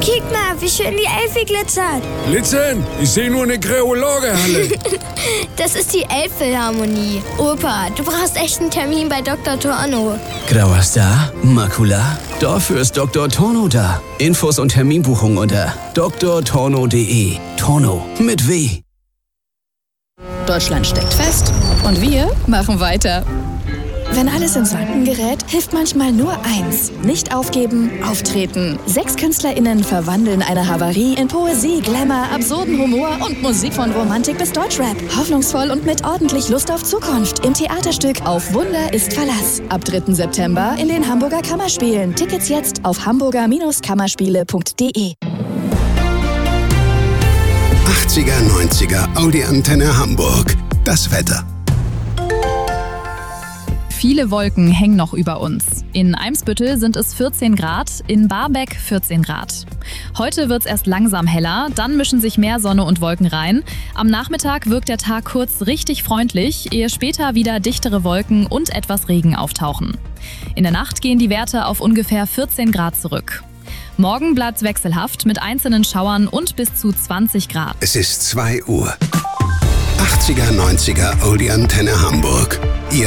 Kick mal, wie schön die Elfi glitzert. Glitzern? Ich sehe nur eine Kreologe-Halle. Das ist die Elbphilharmonie. Opa, du brauchst echt einen Termin bei Dr. Torno. Grauer Star? Makula? Dafür ist Dr. Torno da. Infos und Terminbuchung unter drtorno.de. Torno mit W. Deutschland steckt fest und wir machen weiter. Wenn alles ins Wanken gerät, hilft manchmal nur eins. Nicht aufgeben, auftreten. 6 KünstlerInnen verwandeln eine Havarie in Poesie, Glamour, absurden Humor und Musik von Romantik bis Deutschrap. Hoffnungsvoll und mit ordentlich Lust auf Zukunft im Theaterstück Auf Wunder ist Verlass. Ab 3. September in den Hamburger Kammerspielen. Tickets jetzt auf hamburger-kammerspiele.de. 80er, 90er Audi Antenne Hamburg. Das Wetter. Viele Wolken hängen noch über uns. In Eimsbüttel sind es 14 Grad, in Barmbek 14 Grad. Heute wird es erst langsam heller, dann mischen sich mehr Sonne und Wolken rein. Am Nachmittag wirkt der Tag kurz richtig freundlich, ehe später wieder dichtere Wolken und etwas Regen auftauchen. In der Nacht gehen die Werte auf ungefähr 14 Grad zurück. Morgen bleibt es wechselhaft mit einzelnen Schauern und bis zu 20 Grad. Es ist 2 Uhr. 80er, 90er Audi Antenne Hamburg.